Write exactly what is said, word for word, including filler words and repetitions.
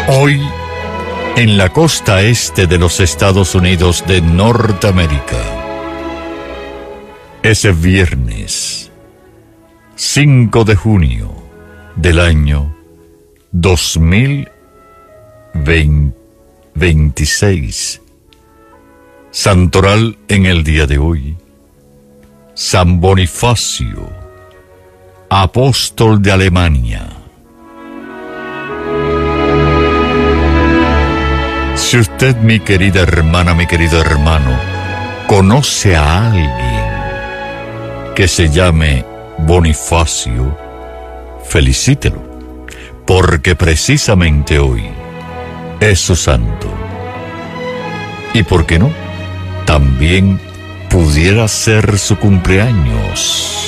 Hoy, en la costa este de los Estados Unidos de Norteamérica, es viernes cinco de junio del año dos mil veintiséis. Santoral en el día de hoy: San Bonifacio, apóstol de Alemania. Si usted, mi querida hermana, mi querido hermano, conoce a alguien que se llame Bonifacio, felicítelo, porque precisamente hoy es su santo. ¿Y por qué no? También pudiera ser su cumpleaños.